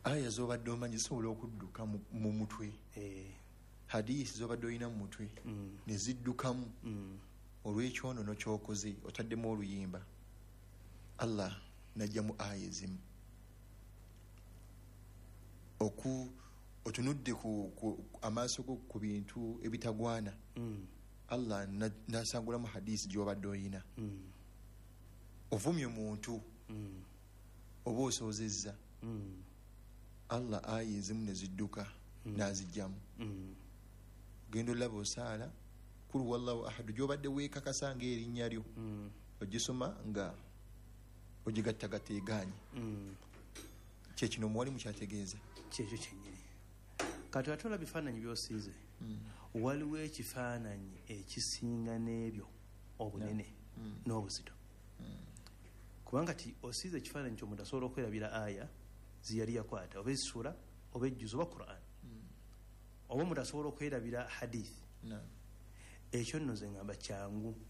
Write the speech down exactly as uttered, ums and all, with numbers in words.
aya zobadde omanyi zisobola okudduka mu mutwe eh hadisi zobadde olina mu mutwe mm. ne ziddukamu mm. olw'ekyonono ky'okoze otaddemu oluyimba Allah najja mu aya ezimu oku otunudde ku, ku amaaso go ku bintu ebitagwana mm. Allah nasangula mu hadisi gy'obadde olina mm. ovumye omuntu mm. oba osoozezza mm. Allah aya ezimu ne zidduka mm. n'azijjamu mm. genda olaba osaala kulu wallahu ahadu gy'obadde weekakasa ng'erinnya lyo mm. ogisoma nga ogigattagatta egaanye mm. kyekino muwali mukyategeeza kyekyo kyennyini kati atola bifaananyi by'osiize mm. waliwo ekifaananyi ekisinga n'ebyo obunene mm. n'obuzito mm. kubanga ti osiize ekifaananyi ky'omuntu asobola okwerabira aya ziyali yakwata oba essula oba ejjuzo oba Qur'an mm. oba omuntu asobola okwerabira hadithi no. ekyo nno ze ngamba kyangu